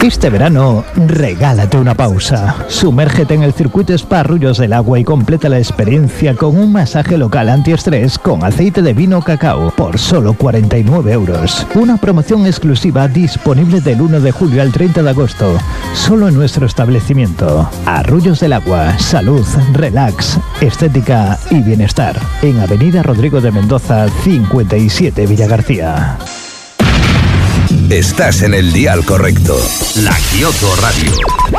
Este verano, regálate una pausa. Sumérgete en el circuito Spa Arroyos del Agua y completa la experiencia con un masaje local antiestrés con aceite de vino cacao por solo 49 euros. Una promoción exclusiva disponible del 1 de julio al 30 de agosto. Solo en nuestro establecimiento. Arroyos del Agua, salud, relax, estética y bienestar. En Avenida Rodrigo de Mendoza, 57 Villagarcía. Estás en el dial correcto. La Kioto Radio.